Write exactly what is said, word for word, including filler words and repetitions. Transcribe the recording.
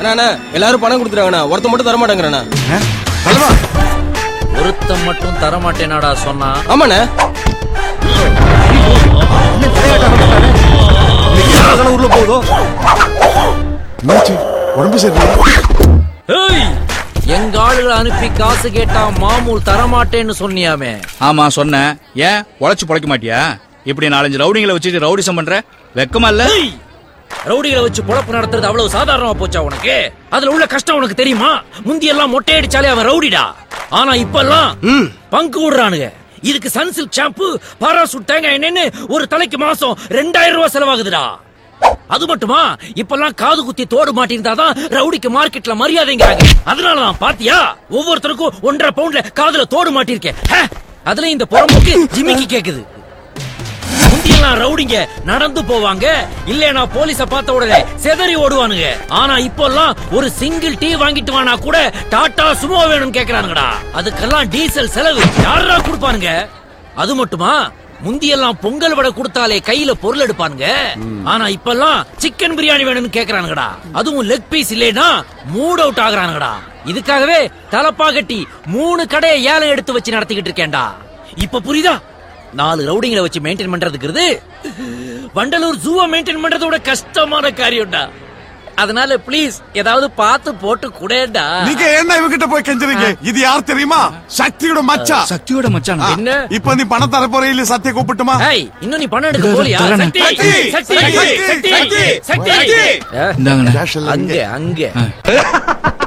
அண்ணா எல்லாரும் பணம் கொடுத்துறாங்கண்ணா, ஒருத்த மட்டும் தர மாட்டேங்கிறண்ணா. ஒருத்தம் மட்டும் தர மாட்டேனாடா சொன்னா? ஆமாண்ணே. ஊர்ல போதோ உடம்பு சரி. எங்க ஆளுகளை அனுப்பி காசு கேட்டா மாமூல் தரமாட்டேன்னு சொன்னியாமே? ஆமா சொன்னேன். ஏன் உழைச்சு பொழைக்க மாட்டியா? இப்படி நாலஞ்சு ரவுடிங்களை வச்சுட்டு ரவுடிசம் பண்ற வெக்கமா இல்ல? ரவுடிகளை வச்சு பொழப்பு நடத்துறது அவ்வளவு சாதாரணமா போச்சா உனக்கு? அதுல உள்ள கஷ்டம் உனக்கு தெரியுமா? முந்தி எல்லாம் மொட்டை அடிச்சாலே அவன் ரவுடிடா. ஆனா இப்ப எல்லாம் பங்கு விடுறானுங்க. இதுக்கு சன்சில்க் ஷாம்பு, பாராசூட் தேங்காய் எண்ணெய்னு ஒரு தலைக்கு மாசம் ரெண்டாயிரம் ரூபாய் செலவாகுதுடா. அது மட்டுமா, இப்பெல்லாம் காது குத்தி தோடு மாட்டிருந்தாதான் ரவுடிக்கு மார்க்கெட்ல மரியாதைங்கிறாங்க. அதனாலதான் பாத்தியா ஒவ்வொருத்தருக்கும் ஒன்றரை பவுண்ட்ல காதுல தோடு மாட்டிருக்கேன். அதுல இந்த புறம்போக்கு ஜிமிக்கி கேக்குது. முந்தியெல்லாம் ரவுடிங்க நடந்து போவாங்க, இல்லனா போலீஸ பார்த்த உடனே செதறி ஓடுவானுங்க. ஆனா இப்பெல்லாம் ஒரு சிங்கிள் டீ வாங்கிட்டு வானா கூட டாடா சுமோ வேணும்னு கேக்குறானுங்கடா. அதுக்கெல்லாம் டீசல் செலவு யாரா கொடுப்பானுங்க? அது மட்டுமா, முந்தியெல்லாம் பொங்கல் வடை கொடுத்தாலே கையில பொருள் எடுப்பானுங்க. ஆனா இப்பெல்லாம் சிக்கன் பிரியாணி வேணும்னு கேக்குறானுங்கடா. அதுவும் லெக் பீஸ் இல்லைன்னா மூட் அவுட் ஆகுறானுங்கடா. இதுக்காகவே தலப்பா கட்டி மூணு கடையை ஏலம் எடுத்து வச்சு நடத்திக்கிட்டு இருக்கேன்டா. இப்ப புரியுதா? நாலு ரவுடிங்களை வச்சு மெயின்டைன் பண்றதுக்கு வண்டலூர் ஜூவை மெயின்டைன் பண்றதோட கஷ்டமான காரியம்டா. அதனால பிளீஸ் ஏதாவது பார்த்து போட்டு கூடடா. நீங்க என்ன இவகிட்ட போய் கெஞ்சறீங்க? இது யார் தெரியுமா? சக்தியோட மச்சான். சக்தியோட மச்சான். என்ன இப்ப நீ பணம் தர போற இல்ல? சத்திய கூப்பிட்டுமா? ஏய், இன்னும் நீ பணம் எடுக்க போறியா? சக்தி சக்தி சக்தி சக்தி சக்தி இந்தாங்கண்ணே. அங்க அங்க